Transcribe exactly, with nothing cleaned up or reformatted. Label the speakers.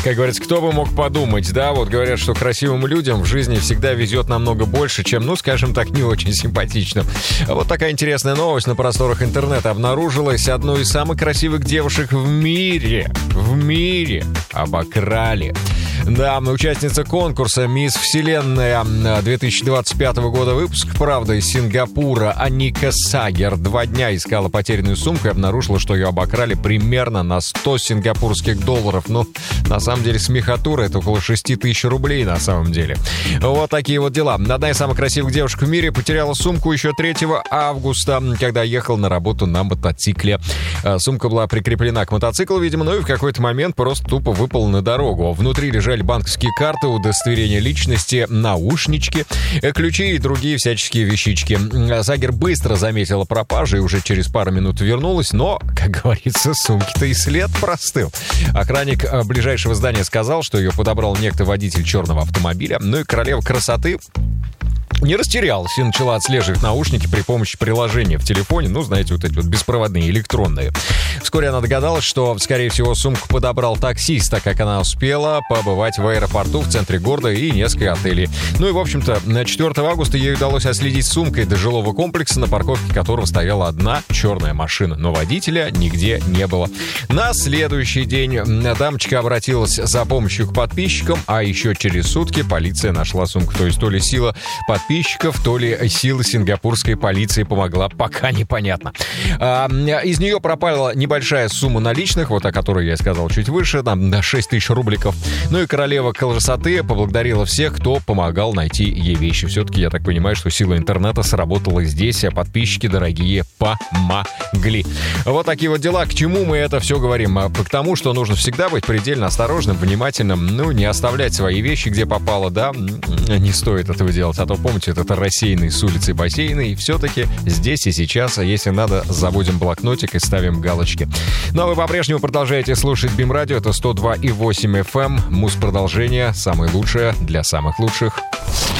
Speaker 1: как говорится, кто бы мог подумать, да? Вот говорят, что красивым людям в жизни всегда везет намного больше, чем, ну, скажем так, не очень симпатичным. Вот такая интересная новость на просторах интернета. Обнаружилась: одну из самых красивых девушек в мире, в мире обокрали. Да, участница конкурса «Мисс Вселенная» две тысячи двадцать пятого года выпуска, правда, из Сингапура, Аника Сагер два дня искала потерянную сумку и обнаружила, что ее обокрали примерно на сто сингапурских долларов. Ну, на самом деле, смехотура — это около шесть тысяч рублей на самом деле. Вот такие вот дела. Одна из самых красивых девушек в мире потеряла сумку еще третьего августа, когда ехал на работу на мотоцикле. Сумка была прикреплена к мотоциклу, видимо, ну и в какой-то момент просто тупо выпала на дорогу. Внутри лежали банковские карты, удостоверение личности, наушнички, ключи и другие всяческие вещички. Сагер быстро заметила пропажу и уже через пару минут вернулась, но, как говорится, сумки-то и след простыл. Охранник ближайшего здания сказал, что ее подобрал некто водитель черного автомобиля, ну и королева красоты не растерялась и начала отслеживать наушники при помощи приложения в телефоне, ну, знаете, вот эти вот беспроводные, электронные. Вскоре она догадалась, что, скорее всего, сумку подобрал таксист, так как она успела побывать в аэропорту в центре города и несколько отелей. Ну и, в общем-то, четвёртого августа ей удалось отследить сумкой до жилого комплекса, на парковке которого стояла одна черная машина, но водителя нигде не было. На следующий день дамочка обратилась за помощью к подписчикам, а еще через сутки полиция нашла сумку. То есть то ли сила подписчиков, подписчиков, то ли сила сингапурской полиции помогла, пока непонятно. А, из нее пропала небольшая сумма наличных, вот о которой я сказал чуть выше, там, на шесть тысяч рубликов. Ну и королева красоты поблагодарила всех, кто помогал найти ей вещи. Все-таки, я так понимаю, что сила интернета сработала здесь, а подписчики дорогие помогли. Вот такие вот дела. К чему мы это все говорим? К тому, что нужно всегда быть предельно осторожным, внимательным, ну, не оставлять свои вещи, где попало, да, не стоит этого делать, а то, помните, этот рассеянный с улицы бассейна, и все-таки здесь и сейчас, а если надо, заводим блокнотик и ставим галочки. Ну а вы по-прежнему продолжаете слушать БИМ-радио, это сто два и восемь эф эм, Муз-продолжение, самое лучшее для самых лучших.